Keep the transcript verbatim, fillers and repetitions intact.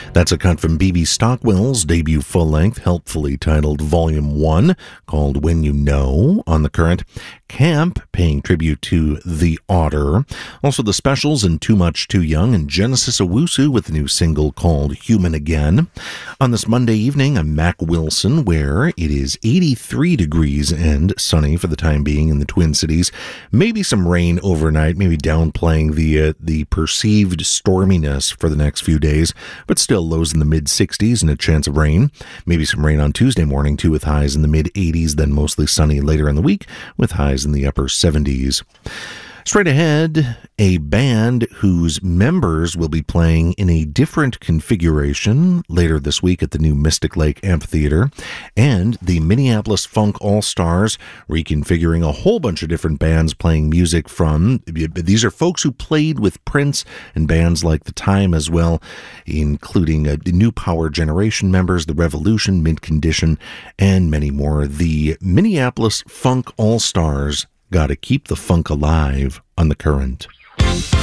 That's a cut from B B Stockwell's debut full-length, helpfully titled Volume one, called When You Know, on The Current. Camp, paying tribute to The Otter. Also The Specials and Too Much Too Young, and Genesis Owusu with a new single called Human Again. On this Monday evening, I'm Mac Wilson, where it is eighty-three degrees and sunny for the time being in the Twin Cities. Maybe some rain overnight, maybe downplaying the uh, the perceived storminess for the next few days, but still lows in the mid-sixties and a chance of rain. Maybe some rain on Tuesday morning, too, with highs in the mid-eighties, then mostly sunny later in the week, with highs in the upper seventies. Straight ahead, a band whose members will be playing in a different configuration later this week at the new Mystic Lake Amphitheater, and the Minneapolis Funk All-Stars reconfiguring a whole bunch of different bands playing music from. These are folks who played with Prince and bands like The Time as well, including uh, New Power Generation members, The Revolution, Mint Condition, and many more. The Minneapolis Funk All-Stars. Gotta keep the funk alive on The Current.